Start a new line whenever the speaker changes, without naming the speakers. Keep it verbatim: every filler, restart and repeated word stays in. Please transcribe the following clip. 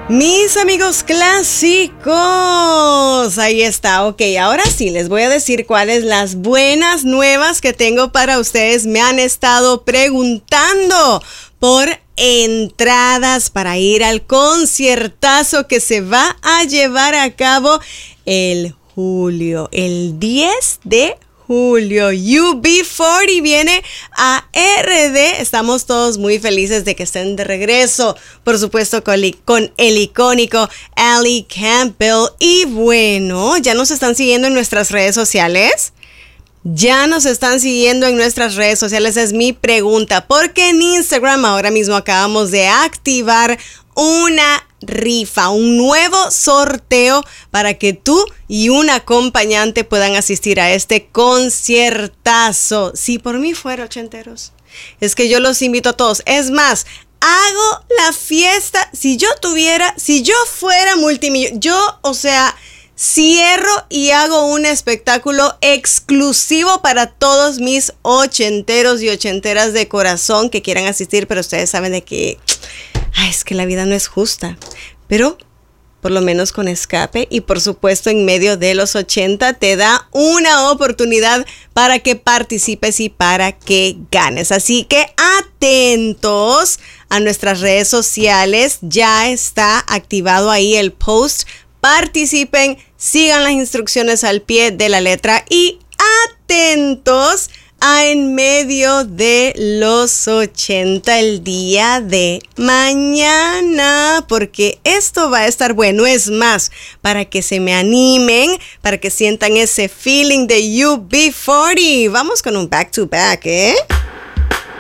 Mis amigos clásicos, ahí está, ok, ahora sí les voy a decir cuáles las buenas nuevas que tengo para ustedes. Me han estado preguntando por entradas para ir al conciertazo que se va a llevar a cabo el julio, el diez de julio. U B cuarenta viene a R D. Estamos todos muy felices de que estén de regreso. Por supuesto con, con el icónico Ali Campbell. Y bueno, ¿ya nos están siguiendo en nuestras redes sociales? ¿Ya nos están siguiendo en nuestras redes sociales? Es mi pregunta. Porque en Instagram ahora mismo acabamos de activar una rifa, un nuevo sorteo para que tú y un acompañante puedan asistir a este conciertazo. Si por mí fuera, ochenteros, es que yo los invito a todos. Es más, hago la fiesta. Si yo tuviera, si yo fuera multimillonario, yo, o sea, cierro y hago un espectáculo exclusivo para todos mis ochenteros y ochenteras de corazón que quieran asistir, pero ustedes saben de que ay, es que la vida no es justa, pero por lo menos con escape y por supuesto en medio de los ochenta te da una oportunidad para que participes y para que ganes. Así que atentos a nuestras redes sociales, ya está activado ahí el post. Participen, sigan las instrucciones al pie de la letra y atentos a En Medio de los ochenta el día de mañana, porque esto va a estar bueno. Es más, para que se me animen, para que sientan ese feeling de U B cuarenta. Vamos con un back to back, ¿eh?